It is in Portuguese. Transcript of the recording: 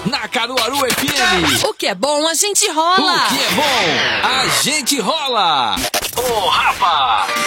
na Caruaru FM. O que é bom, a gente rola. O que é bom, a gente rola. Ô, Rapa!